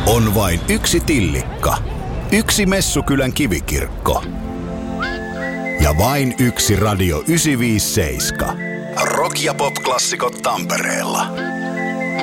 On vain yksi Tillikka, yksi Messukylän kivikirkko ja vain yksi Radio 957. Rock- ja pop-klassikot Tampereella.